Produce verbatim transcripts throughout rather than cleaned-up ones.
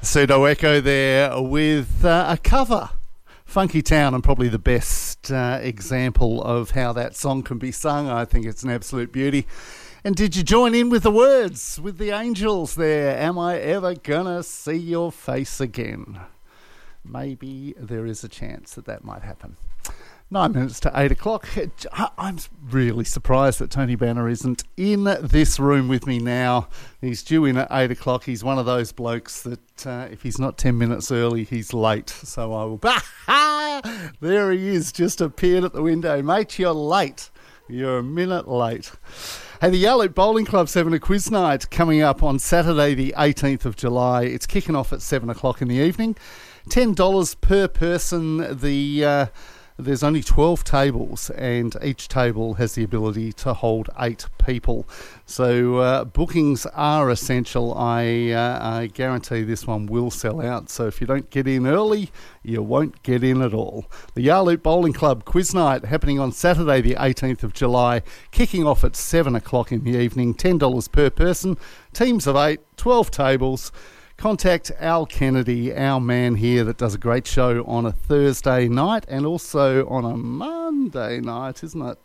Pseudo Echo there with uh, a cover. Funky Town, and probably the best uh, example of how that song can be sung. I think it's an absolute beauty. And did you join in with the words, with the angels there? Am I ever gonna see your face again? Maybe there is a chance that that might happen. Nine minutes to eight o'clock. I'm really surprised that Tony Banner isn't in this room with me now. He's due in at eight o'clock. He's one of those blokes that uh, if he's not ten minutes early, he's late. So I will... There he is, just appeared at the window. Mate, you're late. You're a minute late. Hey, the Yarloop Bowling Club's having a quiz night coming up on Saturday the eighteenth of July. It's kicking off at seven o'clock in the evening. ten dollars per person. The... Uh, There's only twelve tables, and each table has the ability to hold eight people. So uh, bookings are essential. I, uh, I guarantee this one will sell out. So if you don't get in early, you won't get in at all. The Yarloop Bowling Club Quiz Night happening on Saturday the eighteenth of July, kicking off at seven o'clock in the evening, ten dollars per person, teams of eight, twelve tables. Contact Al Kennedy, our man here that does a great show on a Thursday night and also on a Monday night, isn't it?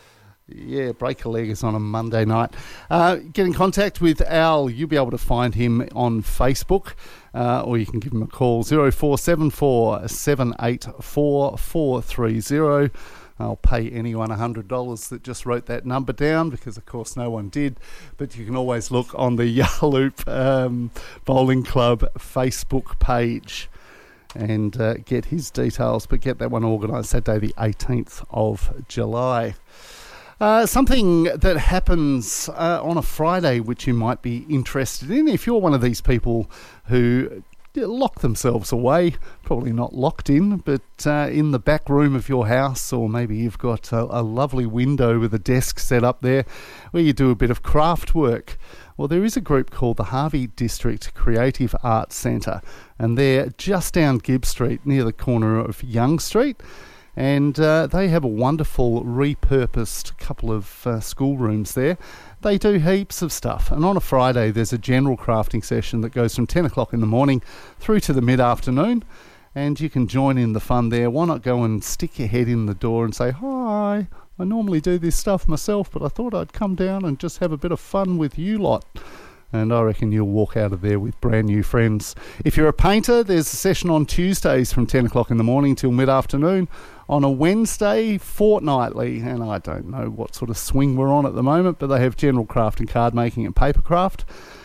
Yeah, Break a Leg is on a Monday night. Uh, get in contact with Al. You'll be able to find him on Facebook, uh, or you can give him a call, zero four seven four, seven eight four, four three zero. I'll pay anyone one hundred dollars that just wrote that number down, because of course no one did. But you can always look on the Yarloop um, Bowling Club Facebook page and uh, get his details. But get that one organised Saturday the eighteenth of July. Uh, something that happens uh, on a Friday which you might be interested in if you're one of these people who lock themselves away, probably not locked in, but uh, in the back room of your house, or maybe you've got a, a lovely window with a desk set up there where you do a bit of craft work. Well, there is a group called the Harvey District Creative Arts Centre, and they're just down Gibb Street near the corner of Young Street. And uh, they have a wonderful repurposed couple of uh, schoolrooms there. They do heaps of stuff. And on a Friday, there's a general crafting session that goes from ten o'clock in the morning through to the mid-afternoon. And you can join in the fun there. Why not go and stick your head in the door and say, hi, I normally do this stuff myself, but I thought I'd come down and just have a bit of fun with you lot. And I reckon you'll walk out of there with brand new friends. If you're a painter, there's a session on Tuesdays from ten o'clock in the morning till mid-afternoon. On a Wednesday, fortnightly, and I don't know what sort of swing we're on at the moment, but they have general craft and card making and paper craft.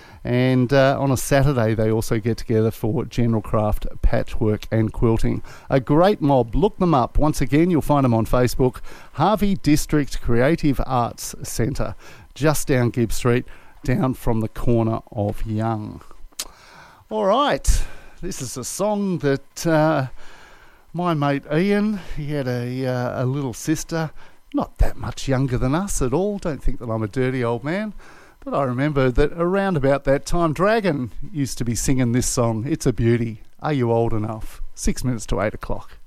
And uh, on a Saturday, they also get together for general craft, patchwork and quilting. A great mob. Look them up. Once again, you'll find them on Facebook. Harvey District Creative Arts Centre, just down Gibb Street, down from the corner of Young. All right, this is a song that uh, my mate Ian, he had a, uh, a little sister, not that much younger than us at all. Don't think that I'm a dirty old man, but I remember that around about that time, Dragon used to be singing this song. It's a beauty. Are you old enough? Six minutes to eight o'clock.